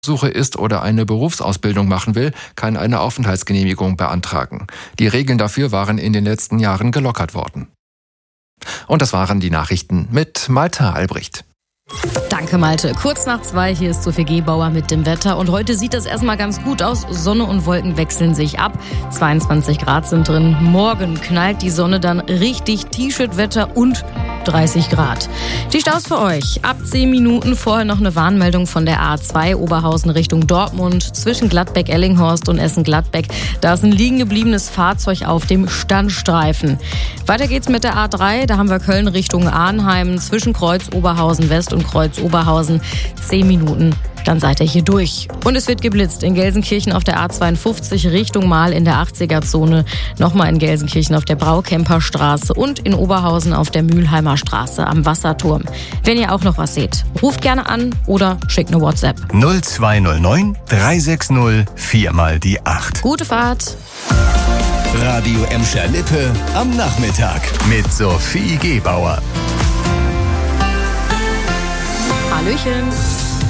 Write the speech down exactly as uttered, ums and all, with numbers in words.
Suche ist oder eine Berufsausbildung machen will, kann eine Aufenthaltsgenehmigung beantragen. Die Regeln dafür waren in den letzten Jahren gelockert worden. Und das waren die Nachrichten mit Malte Albrecht. Danke, Malte. Kurz nach zwei, hier ist Sophie Gebauer mit dem Wetter. Und heute sieht das erstmal ganz gut aus. Sonne und Wolken wechseln sich ab. zweiundzwanzig Grad sind drin. Morgen knallt die Sonne dann richtig, T-Shirt-Wetter und dreißig Grad. Die Staus für euch. Ab zehn Minuten vorher noch eine Warnmeldung von der A zwei Oberhausen Richtung Dortmund. Zwischen Gladbeck-Ellinghorst und Essen-Gladbeck. Da ist ein liegen gebliebenes Fahrzeug auf dem Standstreifen. Weiter geht's mit der A drei. Da haben wir Köln Richtung Arnheim. Zwischen Kreuz Oberhausen West und Kreuz Oberhausen. zehn Minuten. Dann seid ihr hier durch. Und es wird geblitzt in Gelsenkirchen auf der A zweiundfünfzig Richtung Mahl in der achtziger-Zone. Nochmal in Gelsenkirchen auf der Braukemperstraße und in Oberhausen auf der Mülheimer Straße am Wasserturm. Wenn ihr auch noch was seht, ruft gerne an oder schickt eine WhatsApp. null zwei null neun drei sechs null vier mal die acht. Gute Fahrt. Radio Emscher Lippe am Nachmittag mit Sophie Gebauer. Hallöchen.